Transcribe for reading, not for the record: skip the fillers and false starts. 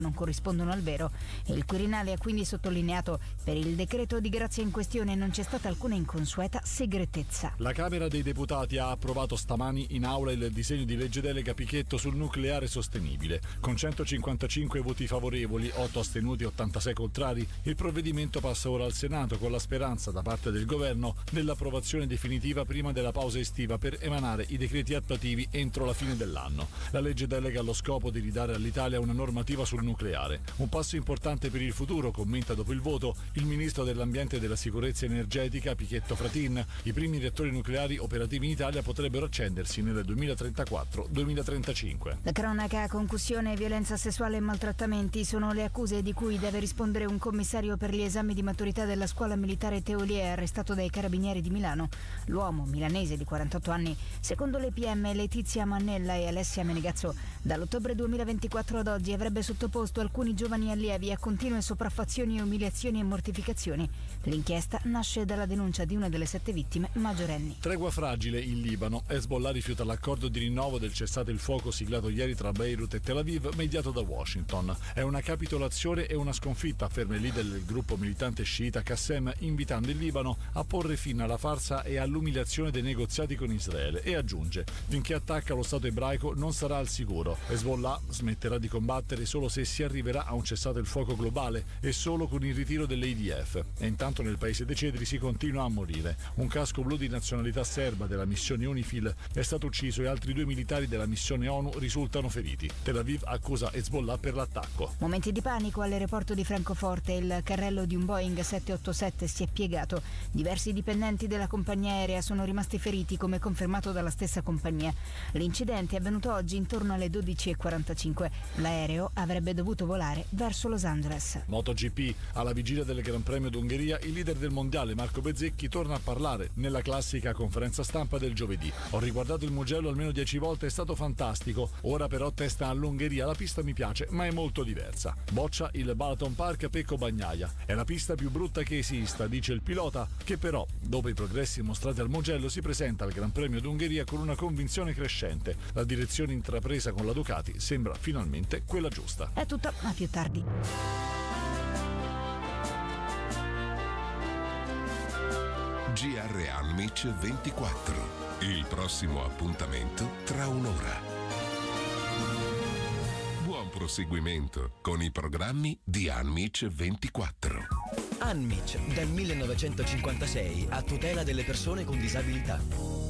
non corrispondono al vero. Il Quirinale ha quindi sottolineato: per il decreto di grazia in questione non c'è stata alcuna inconsueta segretezza. La Camera dei Deputati ha approvato stamani in aula il disegno di legge delega Pichetto sul nucleare sostenibile. Con 155 voti favorevoli, 8 astenuti e 86 contrari, il provvedimento passa ora al Senato con la speranza da parte del governo dell'approvazione definitiva prima della pausa estiva per emanare i decreti attuativi entro la fine dell'anno. La legge delega ha lo scopo di ridare all'Italia una normativa sul nucleare. Un passo importante per il futuro, commenta dopo il voto il ministro dell'Ambiente e della Sicurezza Energetica Pichetto Fratin. I primi reattori nucleari operativi in Italia potrebbero accendersi nel 2034-2035. La cronaca: concussione, violenza sessuale e maltrattamenti sono le accuse di cui deve rispondere un commissario per gli esami di maturità della scuola militare Teolie, arrestato dai carabinieri di Milano. L'uomo, milanese di 48 anni, secondo le PM Letizia Mannella e Alessia Menegazzo, dall'ottobre 2024 ad oggi avrebbe sottoposto alcuni giovani allievi a continue sopraffazioni, umiliazioni e mortificazioni. L'inchiesta nasce dalla denuncia di una delle 7 vittime maggiorenni. Tregua fragile in Libano. Hezbollah rifiuta l'accordo di rinnovo del cessate il fuoco siglato ieri tra Beirut e Tel Aviv, mediato da Washington. È una capitolazione e una sconfitta, afferma il leader del gruppo militante sciita Qassem, invitando il Libano a porre fine alla farsa e all'umiliazione dei negoziati con Israele, e aggiunge: finché attacca lo Stato ebraico non sarà al sicuro. Hezbollah smetterà di combattere solo se si arriverà a un cessate il fuoco globale e solo con il ritiro dell'IDF. E intanto nel paese dei cedri si continua a morire. Un casco blu di nazionalità serba della missione UNIFIL è stato ucciso e altri 2 militari della missione ONU risultano feriti. Tel Aviv accusa Hezbollah per l'attacco. Momenti di panico all'aeroporto di Francoforte. Il carrello di un Boeing 787 si è piegato. Diversi dipendenti della compagnia aerea sono rimasti feriti, come confermato dalla stessa compagnia. L'incidente è avvenuto oggi intorno alle 12:45. L'aereo avrebbe dovuto volare verso Los Angeles. MotoGP. Alla vigilia del Gran Premio d'Ungheria, il leader del mondiale Marco Bezzecchi torna a parlare nella classica conferenza stampa del giovedì. Ho riguardato il Mugello almeno 10 volte, è stato fantastico. Ora però testa all'Ungheria. La pista mi piace, ma è molto diversa. Boccia il Balaton Park Pecco Bagnaia. È la pista più brutta che esista, dice il pilota, che però, dopo i progressi mostrati al Mugello, si presenta al Gran Premio d'Ungheria con una convinzione crescente. La direzione intrapresa con la Ducati sembra finalmente quella giusta. È tutto, a più tardi. GR Almic 24. Il prossimo appuntamento tra un'ora. Buon proseguimento con i programmi di Almic 24. Anmic, dal 1956, a tutela delle persone con disabilità.